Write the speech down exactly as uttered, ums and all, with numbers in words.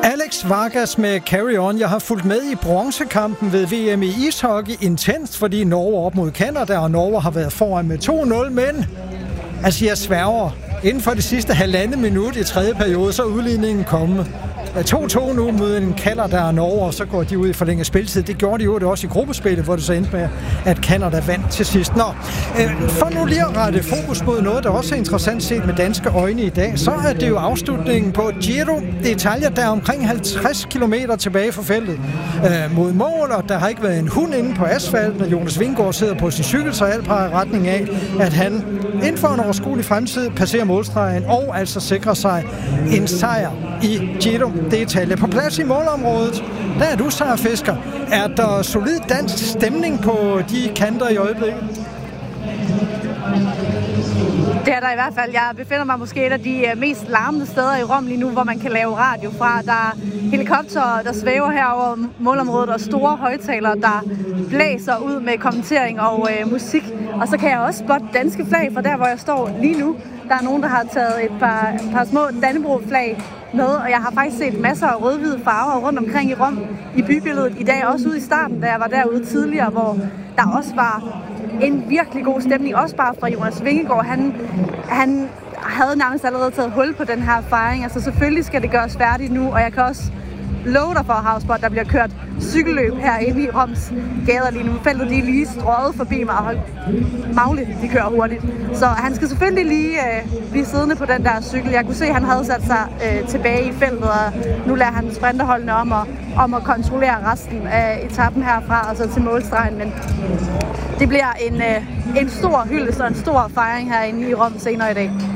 Alex Vargas med Carry On. Jeg har fulgt med i bronzekampen ved V M i ishockey intenst, fordi Norge er op mod Canada, og Norge har været foran med to nul, men altså jeg sværger, inden for det sidste halvandet minut i tredje periode, så er udligningen kommet. to to nu mod en Canada og Norge, og så går de ud i forlænget spilletid. Det gjorde de jo det også i gruppespillet, hvor det så endte med, at Canada vandt til sidst. Nå, øh, for nu lige at rette fokus mod noget, der også er interessant set med danske øjne i dag, så er det jo afslutningen på Giro d'Italia, der er omkring halvtreds kilometer tilbage fra feltet øh, mod mål, og der har ikke været en hund inde på asfalten, og Jonas Vingegaard sidder på sin cykel, så alt peger i retning af, at han inden for en overskuelig fremtid passerer målstregen og altså sikrer sig en sejr i Giro d'Italia. På plads i målområdet, der er du, Sara Fisker. Er der solid dansk stemning på de kanter i øjeblikket? Det er der i hvert fald. Jeg befinder mig måske et af de mest larmende steder i Rom lige nu, hvor man kan lave radio fra. Der er helikoptere, der svæver her over målområdet, og store højtalere, der blæser ud med kommentering og øh, musik. Og så kan jeg også spotte danske flag fra der, hvor jeg står lige nu. Der er nogen, der har taget et par, et par små Dannebrog-flag med, og jeg har faktisk set masser af rød-hvide farver rundt omkring i Rom i bybilledet i dag, også ude i starten, da jeg var derude tidligere, hvor der også var en virkelig god stemning, også bare fra Jonas Vingegaard. Han, han havde nærmest allerede taget hul på den her fejring, altså selvfølgelig skal det gøres færdigt nu, og jeg kan også love dig for, Havspot, der bliver kørt cykelløb herinde i Roms gader lige nu. Feltet de er lige strøget forbi mig, og Magle, de kører hurtigt. Så han skal selvfølgelig lige øh, blive siddende på den der cykel. Jeg kunne se, at han havde sat sig øh, tilbage i feltet, og nu lader han sprinterholdene om at, om at kontrollere resten af etappen herfra, og så til målstregen. Men det bliver en, øh, en stor hyldest og en stor fejring herinde i Rom senere i dag.